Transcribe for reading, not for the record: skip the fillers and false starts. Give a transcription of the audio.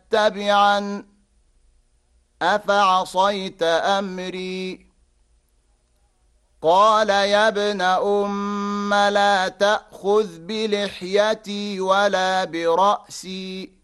تتبعن أفعصيت أمري قال يا ابن لا تأخذ بلحيتي ولا برأسي